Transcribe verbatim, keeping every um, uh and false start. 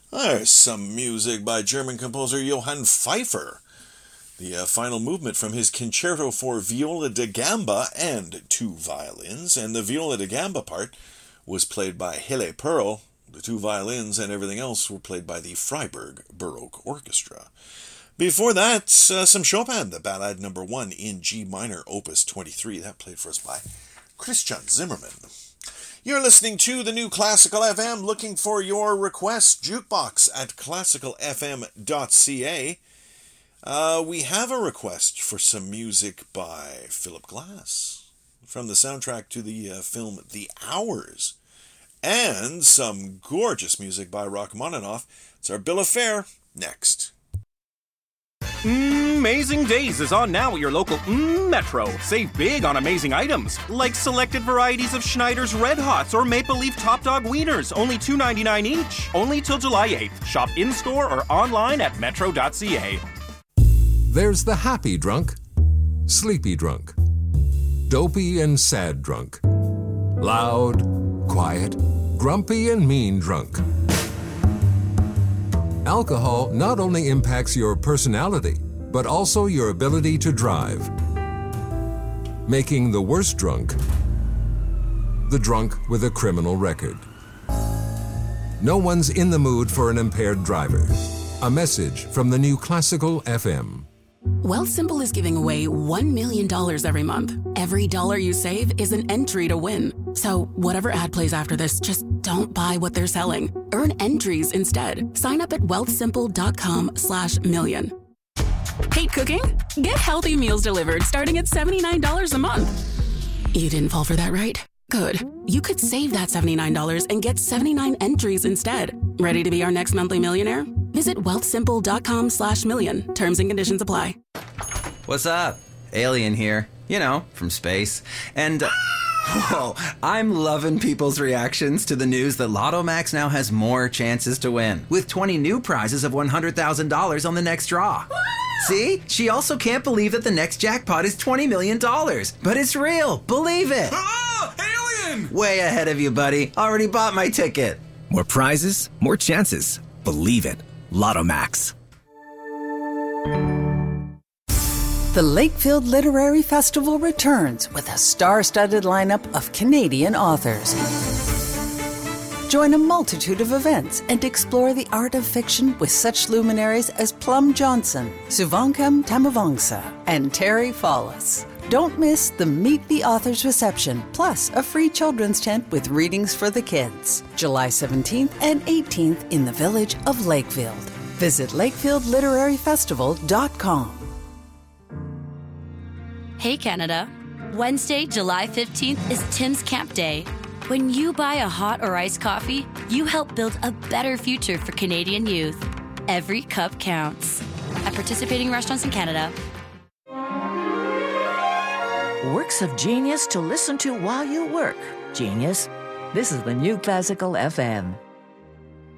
There's some music by German composer Johann Pfeiffer. The uh, final movement from his Concerto for Viola da Gamba and two violins, and the Viola da Gamba part was played by Helle Pearl. The two violins and everything else were played by the Freiburg Baroque Orchestra. Before that, uh, some Chopin, the Ballade number one in G minor, opus twenty-three. That played for us by Christian Zimmermann. You're listening to the new Classical F M, looking for your request, jukebox at classical f m dot c a. Uh, we have a request for some music by Philip Glass from the soundtrack to the uh, film The Hours, and some gorgeous music by Rachmaninoff. It's our bill of fare next. Amazing Days is on now at your local mm, Metro. Save big on amazing items, like selected varieties of Schneider's Red Hots or Maple Leaf Top Dog Wieners, only two ninety-nine each. Only till July eighth. Shop in-store or online at metro dot c a. There's the happy drunk, sleepy drunk, dopey and sad drunk, loud, quiet, grumpy and mean drunk. Alcohol not only impacts your personality, but also your ability to drive, making the worst drunk the drunk with a criminal record. No one's in the mood for an impaired driver. A message from the new Classical F M. Wealthsimple is giving away one million dollars every month. Every dollar you save is an entry to win. So whatever ad plays after this, just don't buy what they're selling. Earn entries instead. Sign up at wealthsimple.com slash million. Hate cooking? Get healthy meals delivered starting at seventy-nine dollars a month. You didn't fall for that, right? Good. You could save that seventy-nine dollars and get seventy-nine entries instead. Ready to be our next monthly millionaire? Visit wealthsimple.com slash million. Terms and conditions apply. What's up? Alien here. You know, from space. And, uh, whoa, I'm loving people's reactions to the news that Lotto Max now has more chances to win, with twenty new prizes of one hundred thousand dollars on the next draw. See? She also can't believe that the next jackpot is twenty million dollars. But it's real. Believe it. Ah! Alien! Way ahead of you, buddy. Already bought my ticket. More prizes, more chances. Believe it. Lotto Max. The Lakefield Literary Festival returns with a star-studded lineup of Canadian authors. Join a multitude of events and explore the art of fiction with such luminaries as Plum Johnson, Suvankam Tamavangsa, and Terry Fallis. Don't miss the Meet the Authors reception, plus a free children's tent with readings for the kids. July seventeenth and eighteenth in the village of Lakefield. Visit lakefield literary festival dot com. Hey Canada, Wednesday, July fifteenth is Tim's Camp Day. When you buy a hot or iced coffee, you help build a better future for Canadian youth. Every cup counts. At participating restaurants in Canada. Works of genius to listen to while you work. Genius. This is the new Classical F M.